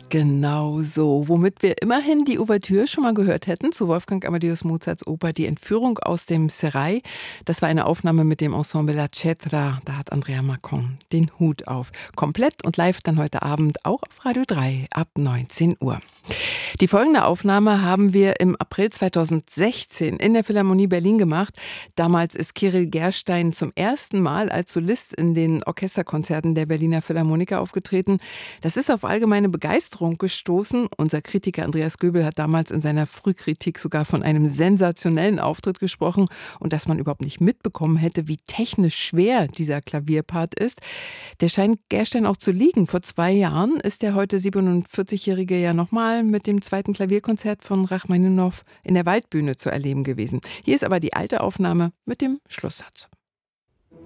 Genau so, womit wir immerhin die Ouvertüre schon mal gehört hätten zu Wolfgang Amadeus Mozarts Oper Die Entführung aus dem Serail. Das war eine Aufnahme mit dem Ensemble La Cetra. Da hat Andrea Marcon den Hut auf. Komplett und live dann heute Abend auch auf Radio 3 ab 19 Uhr. Die folgende Aufnahme haben wir im April 2016 in der Philharmonie Berlin gemacht. Damals ist Kyrill Gerstein zum ersten Mal als Solist in den Orchesterkonzerten der Berliner Philharmoniker aufgetreten. Das ist auf allgemeine Begeisterung gestoßen. Unser Kritiker Andreas Göbel hat damals in seiner Frühkritik sogar von einem sensationellen Auftritt gesprochen und dass man überhaupt nicht mitbekommen hätte, wie technisch schwer dieser Klavierpart ist. Der scheint Gerstein auch zu liegen. Vor 2 Jahren ist der heute 47-Jährige ja nochmal mit dem zweiten Klavierkonzert von Rachmaninow in der Waldbühne zu erleben gewesen. Hier ist aber die alte Aufnahme mit dem Schlusssatz.